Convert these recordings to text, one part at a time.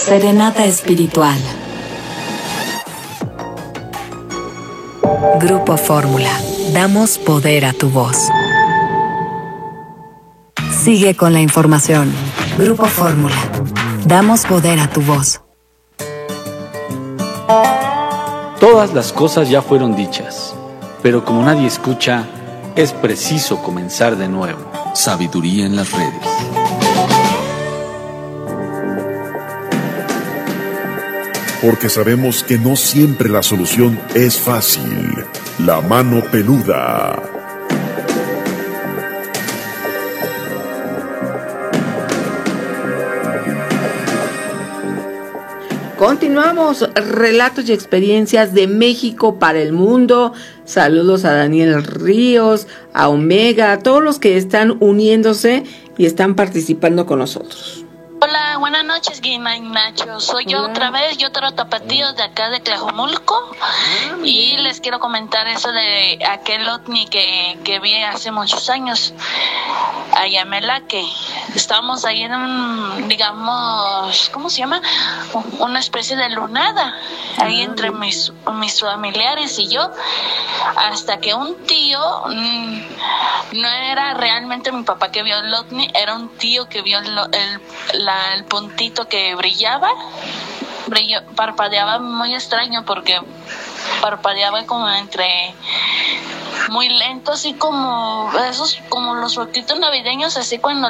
Serenata espiritual. Grupo Fórmula. Damos poder a tu voz. Sigue con la información. Grupo Fórmula. Damos poder a tu voz. Todas las cosas ya fueron dichas, pero como nadie escucha, es preciso comenzar de nuevo. Sabiduría en las redes. Porque sabemos que no siempre la solución es fácil. La mano peluda. Continuamos, relatos y experiencias de México para el mundo. Saludos a Daniel Ríos, a Omega, a todos los que están uniéndose y están participando con nosotros. Hola, buenas noches, Guina y Nacho. Soy yo otra vez, yo otro tapatío de acá de Tlajomulco. Y les quiero comentar eso de aquel ovni que vi hace muchos años allá en Melaque. Estábamos ahí en un, digamos, ¿cómo se llama? Una especie de lunada ahí entre mis familiares y yo, hasta que un tío, no era realmente mi papá que vio el ovni, era un tío que vio el puntito que parpadeaba muy extraño, porque parpadeaba como entre muy lento, así como esos, como los foquitos navideños, así cuando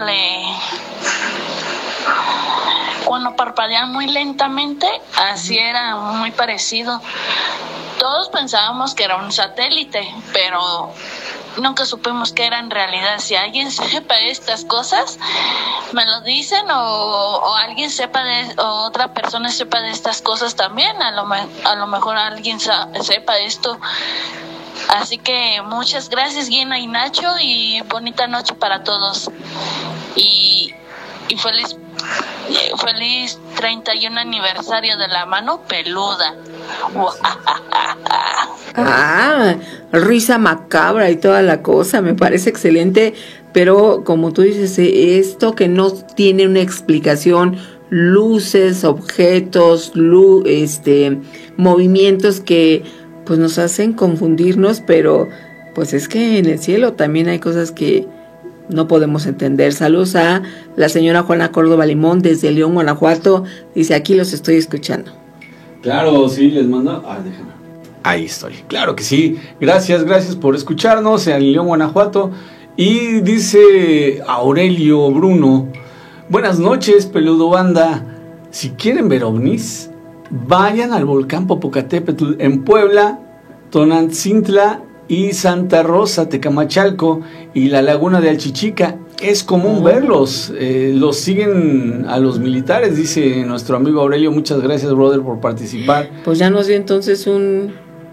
parpadean muy lentamente, así era muy parecido. Todos pensábamos que era un satélite, pero nunca supimos que era en realidad. Si alguien sepa estas cosas, me lo dicen, o alguien sepa o otra persona sepa de estas cosas también. A lo mejor alguien sepa esto. Así que muchas gracias, Gina y Nacho, y bonita noche para todos. Y feliz 31 aniversario de la mano peluda. Risa macabra y toda la cosa, me parece excelente, pero como tú dices, esto que no tiene una explicación, luces, objetos, movimientos que pues nos hacen confundirnos, pero pues es que en el cielo también hay cosas que no podemos entender. Saludos a la señora Juana Córdoba Limón desde León, Guanajuato. Dice, aquí los estoy escuchando. Claro, sí, les mando. Déjame. Ahí estoy. Claro que sí. Gracias por escucharnos en León, Guanajuato. Y dice Aurelio Bruno: buenas noches, peludo banda. Si quieren ver ovnis, vayan al volcán Popocatépetl en Puebla, Tonantzintla y Santa Rosa, Tecamachalco y la laguna de Alchichica. Es común verlos, los siguen a los militares, dice nuestro amigo Aurelio. Muchas gracias, brother, por participar. Pues ya nos dio entonces un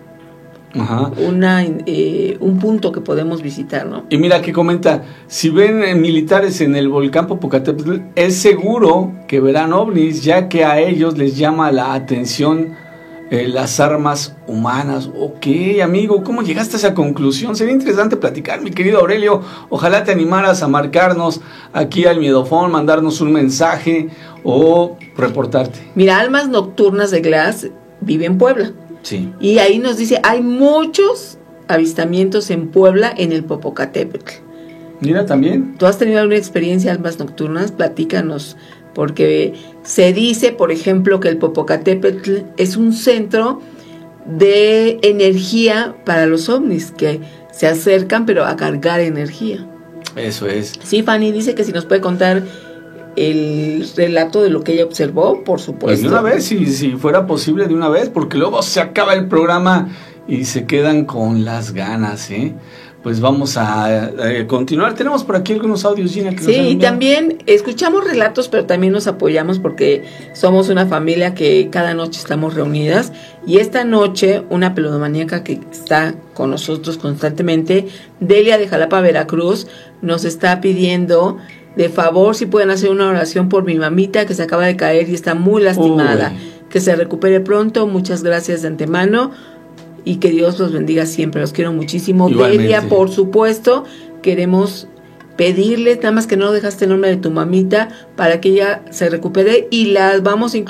punto que podemos visitar, ¿no? Y mira que comenta, si ven militares en el volcán Popocatépetl, es seguro que verán ovnis, ya que a ellos les llama la atención las armas humanas. Ok, amigo, ¿cómo llegaste a esa conclusión? Sería interesante platicar, mi querido Aurelio. Ojalá te animaras a marcarnos aquí al Miedofón, mandarnos un mensaje o reportarte. Mira, Almas Nocturnas de Glass vive en Puebla. Sí. Y ahí nos dice, hay muchos avistamientos en Puebla en el Popocatépetl. Mira, también. ¿Tú has tenido alguna experiencia, Almas Nocturnas? Platícanos. Porque se dice, por ejemplo, que el Popocatépetl es un centro de energía para los ovnis, que se acercan pero a cargar energía. Eso es. Sí, Fanny dice que si nos puede contar el relato de lo que ella observó, por supuesto. Pues de una vez, si fuera posible, de una vez, porque luego se acaba el programa y se quedan con las ganas, ¿eh? Pues vamos a continuar. Tenemos por aquí algunos audios, Gina, que sí, y también escuchamos relatos, pero también nos apoyamos porque somos una familia que cada noche estamos reunidas. Y esta noche, una peludomaníaca que está con nosotros constantemente, Delia de Jalapa, Veracruz, nos está pidiendo de favor si pueden hacer una oración por mi mamita que se acaba de caer y está muy lastimada. Que se recupere pronto. Muchas gracias de antemano. Y que Dios los bendiga siempre, los quiero muchísimo. Igualmente. Delia, por supuesto, queremos pedirle, nada más que no dejaste el nombre de tu mamita, para que ella se recupere y las vamos a